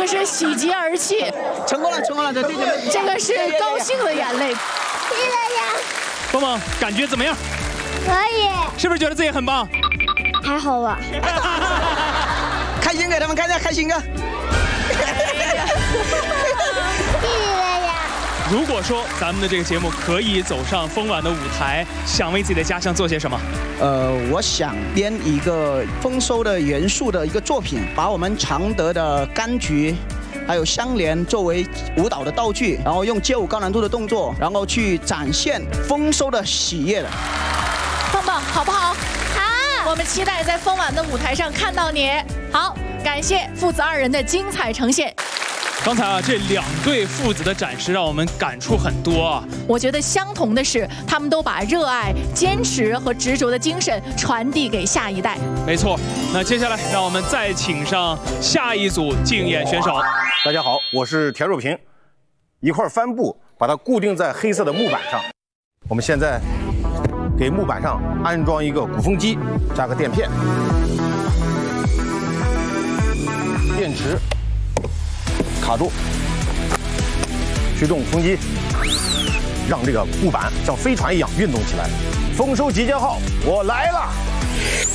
是喜极而泣。 成功了，成功了，对。 这个是高兴的眼泪。 是的呀。 蹦蹦，感觉怎么样？ 可以。 是不是觉得自己很棒？ 还好吧。 开心给他们看一下，开心歌。 如果说咱们的这个节目可以走上丰晚的舞台，想为自己的家乡做些什么？ 我想编一个丰收的元素的一个作品，把我们常德的柑橘，还有香莲作为舞蹈的道具，然后用街舞高难度的动作，然后去展现丰收的喜悦的。 棒棒，好不好？好，我们期待在丰晚的舞台上看到你。好，感谢父子二人的精彩呈现。 刚才啊，这2对父子的展示让我们感触很多啊。 我觉得相同的是，他们都把热爱、坚持和执着的精神传递给下一代。 没错，那接下来让我们再请上下一组竞演选手。 大家好，我是田若平。一块帆布把它固定在黑色的木板上。我们现在给木板上安装一个鼓风机，加个垫片，电池。卡住，驱动风机，让这个木板像飞船一样运动起来。丰收集结号，我来了！